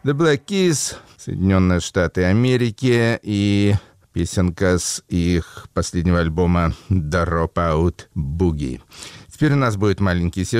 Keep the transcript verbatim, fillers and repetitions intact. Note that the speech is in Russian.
The Black Keys, Соединенные Штаты Америки, и песенка с их последнего альбома Drop Out Boogie. Теперь у нас будет маленький сюжет.